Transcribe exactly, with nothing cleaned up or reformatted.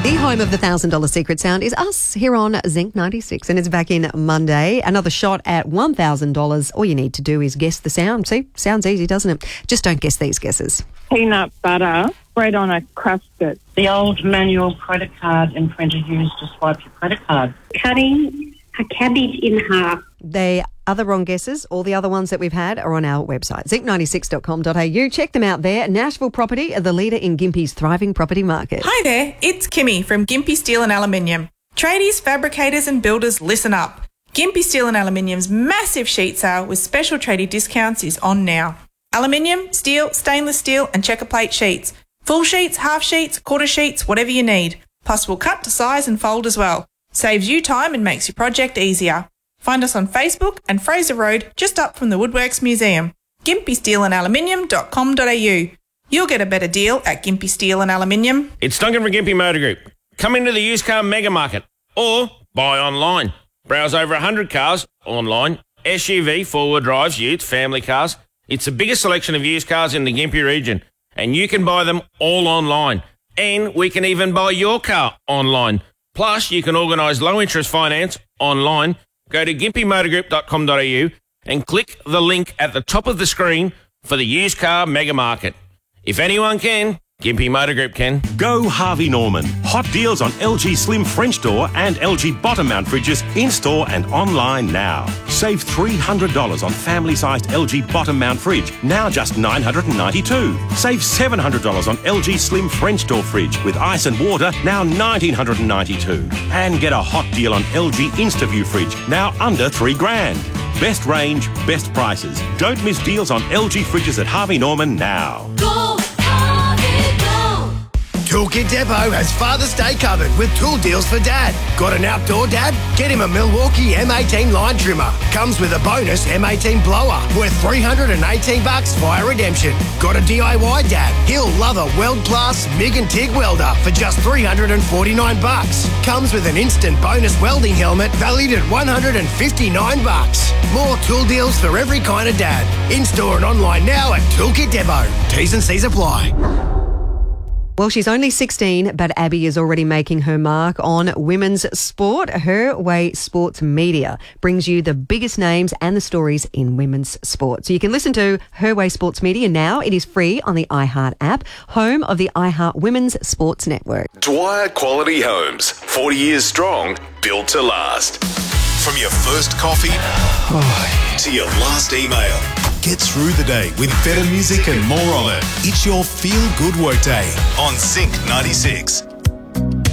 The home of the one thousand dollars Secret Sound is us here on Zinc ninety-six, and it's back in Monday. Another shot at one thousand dollars. All you need to do is guess the sound. See, sounds easy, doesn't it? Just don't guess these guesses. Peanut butter spread on a crusted. The old manual credit card and printer used to swipe your credit card. Cutting a cabbage in half. They are the wrong guesses. All the other ones that we've had are on our website, zinc ninety-six dot com dot a u. Check them out there. Nashville Property, the leader in Gympie's thriving property market. Hi there, it's Kimmy from Gympie Steel and Aluminium. Tradies, fabricators and builders, listen up. Gympie Steel and Aluminium's massive sheet sale with special tradie discounts is on now. Aluminium, steel, stainless steel and checker plate sheets. Full sheets, half sheets, quarter sheets, whatever you need. Plus we'll cut to size and fold as well. Saves you time and makes your project easier. Find us on Facebook and Fraser Road, just up from the Woodworks Museum. gympie steel and aluminium dot com dot a u. You'll get a better deal at Gympie Steel and Aluminium. It's Duncan from Gympie Motor Group. Come into the used car mega market or buy online. Browse over one hundred cars online, S U V, four-wheel drives, utes, family cars. It's the biggest selection of used cars in the Gympie region, and you can buy them all online. And we can even buy your car online. Plus, you can organise low-interest finance online. Go to gympie motor group dot com dot a u and click the link at the top of the screen for the used car mega market. If anyone can, Gympie Motor Group can. Go Harvey Norman. Hot deals on L G Slim French door and L G bottom mount fridges in-store and online now. Save three hundred dollars on family-sized L G bottom mount fridge, now just nine hundred ninety-two dollars. Save seven hundred dollars on L G Slim French door fridge with ice and water, now one thousand nine hundred ninety-two dollars. And get a hot deal on L G InstaView fridge, now under three grand. Best range, best prices. Don't miss deals on L G fridges at Harvey Norman now. Go! Toolkit Depot has Father's Day covered with tool deals for Dad. Got an outdoor dad? Get him a Milwaukee M eighteen line trimmer. Comes with a bonus M eighteen blower worth three hundred eighteen bucks via redemption. Got a D I Y dad? He'll love a world-class MIG and TIG welder for just three hundred forty-nine bucks. Comes with an instant bonus welding helmet valued at one hundred fifty-nine bucks. More tool deals for every kind of dad. In-store and online now at Toolkit Depot. T's and C's apply. Well, she's only sixteen, but Abby is already making her mark on women's sport. Her Way Sports Media brings you the biggest names and the stories in women's sport. So you can listen to Her Way Sports Media now. It is free on the iHeart app, home of the iHeart Women's Sports Network. Dwyer Quality Homes, forty years strong, built to last. From your first coffee oh. to your last email. Get through the day with better music and more of it. It's your feel-good workday on Zinc ninety-six.